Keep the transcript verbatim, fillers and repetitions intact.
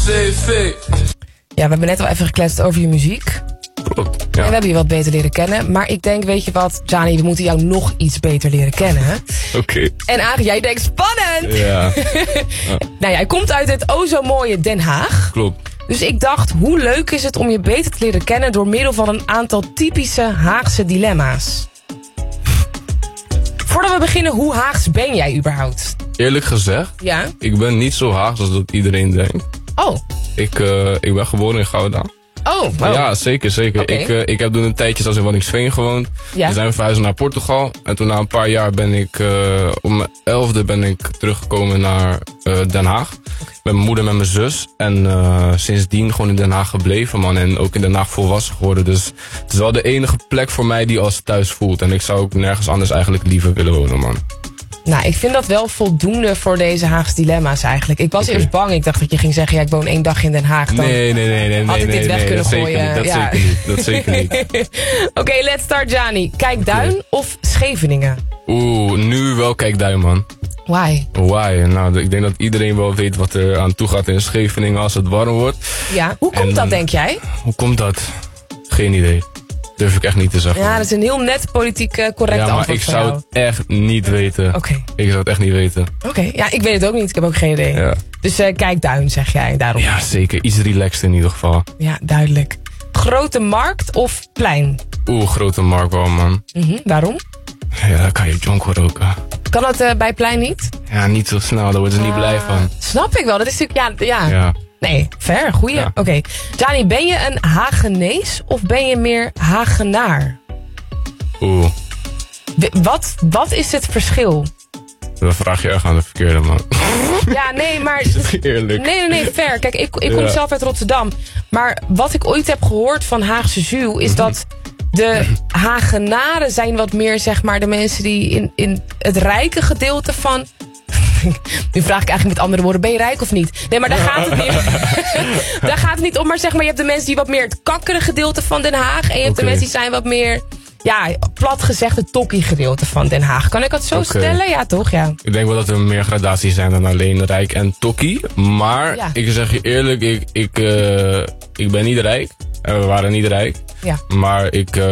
C V. Ja, we hebben net al even gekletst over je muziek. Klopt, En ja. we hebben je wat beter leren kennen. Maar ik denk, weet je wat, Gianni, we moeten jou nog iets beter leren kennen. Oké. Okay. En Arie, jij denkt spannend! Ja. Nou, jij komt uit het o zo mooie Den Haag. Klopt. Dus ik dacht, hoe leuk is het om je beter te leren kennen door middel van een aantal typische Haagse dilemma's. Voordat we beginnen, hoe Haags ben jij überhaupt? Eerlijk gezegd, Ja? ik ben niet zo Haags als dat iedereen denkt. Oh. Ik, uh, ik ben geboren in Gouda. Oh, wow. Ja, zeker, zeker. Okay. Ik, uh, ik heb toen een tijdje zelfs in Waddinxveen gewoond. Ja. We zijn verhuisd naar Portugal. En toen na een paar jaar ben ik, uh, op mijn elfde ben ik teruggekomen naar uh, Den Haag. Okay. Met mijn moeder en met mijn zus. En uh, sindsdien gewoon in Den Haag gebleven, man. En ook in Den Haag volwassen geworden. Dus het is wel de enige plek voor mij die als thuis voelt. En ik zou ook nergens anders eigenlijk liever willen wonen, man. Nou, ik vind dat wel voldoende voor deze Haagse dilemma's eigenlijk. Ik was okay. eerst bang. Ik dacht dat je ging zeggen, ja, ik woon één dag in Den Haag. Dan nee, nee, nee, nee. had ik nee, dit nee, weg nee, kunnen dat gooien. Zeker niet, dat ja. zeker niet. Dat zeker niet. Oké, okay, let's start, Gianni. Kijkduin okay. of Scheveningen? Oeh, nu wel Kijkduin, man. Why? Why? Nou, ik denk dat iedereen wel weet wat er aan toe gaat in Scheveningen als het warm wordt. Ja, hoe komt en, dat, denk jij? Hoe komt dat? Geen idee. Durf ik echt niet te zeggen. Ja, dat is een heel net politiek uh, correct antwoord. Ja, maar ik zou het echt niet weten. Oké. Okay. Ik zou het echt niet weten. Oké, okay. Ja, ik weet het ook niet. Ik heb ook geen idee. Ja. Dus uh, Kijkduin, zeg jij daarom. Ja, zeker. Iets relaxed in ieder geval. Ja, duidelijk. Grote markt of plein? Oeh, Grote Markt wel, man. Mm-hmm. Waarom? Ja, dan kan je jonk roken. Kan dat uh, bij plein niet? Ja, niet zo snel. Daar worden ze uh, niet blij van. Snap ik wel. Dat is natuurlijk, ja... ja. ja. Nee, fair, goeie. Ja. Oké. Okay. Gianni, ben je een Hagenees of ben je meer Hagenaar? Oeh. Wat, wat is het verschil? Dan vraag je echt aan de verkeerde, man. Ja, nee, maar... Eerlijk. Nee, nee, nee, fair. Kijk, ik, ik kom ja. zelf uit Rotterdam. Maar wat ik ooit heb gehoord van Haagse Zuul is dat de Hagenaren zijn wat meer, zeg maar, de mensen die in, in het rijke gedeelte van... Nu vraag ik eigenlijk met andere woorden, ben je rijk of niet? Nee, maar daar gaat het niet daar gaat het niet om. Maar zeg maar, je hebt de mensen die wat meer het kakkere gedeelte van Den Haag. En je hebt okay. de mensen die zijn wat meer, ja, plat gezegd het tokkie gedeelte van Den Haag. Kan ik dat zo okay. stellen? Ja, toch? Ja. Ik denk wel dat er meer gradaties zijn dan alleen rijk en tokkie. Maar ja. ik zeg je eerlijk, ik, ik, uh, ik ben niet rijk. En we waren niet rijk. Ja. Maar ik... Uh,